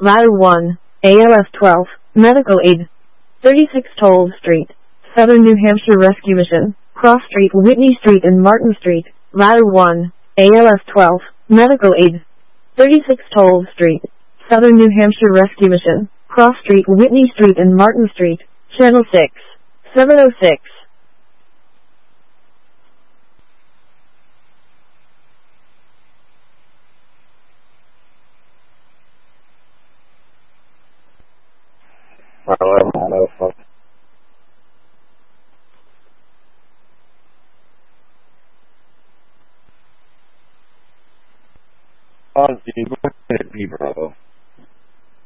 Ladder 1, ALF 12, Medical Aid. 36 Toll Street, Southern New Hampshire Rescue Mission, Cross Street, Whitney Street and Martin Street. Ladder 1, ALF 12, Medical Aid. 36 Toll Street, Southern New Hampshire Rescue Mission, Cross Street, Whitney Street and Martin Street. Channel 6, 706. Hello.